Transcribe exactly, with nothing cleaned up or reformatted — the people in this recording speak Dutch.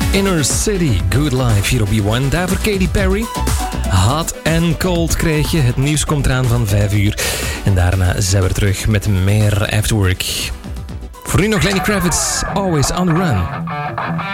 Inner City, Good Life hier op B one. Daarvoor Katy Perry. Hot and Cold kreeg je. Het nieuws komt eraan van vijf uur. En daarna zijn we terug met meer Afterwork. Voor nu nog Lenny Kravitz, Always on the Run.